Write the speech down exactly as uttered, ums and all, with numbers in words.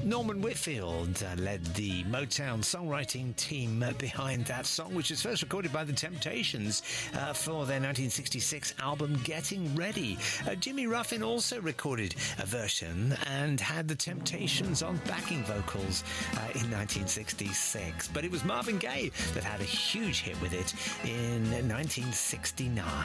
Norman Whitfield uh, led the Motown songwriting team behind that song, which was first recorded by The Temptations uh, for their nineteen sixty-six album Getting Ready. Uh, Jimmy Ruffin also recorded a version and had The Temptations on backing vocals uh, in nineteen sixty-six. But it was Marvin Gaye that had a huge hit with it in nineteen sixty-nine.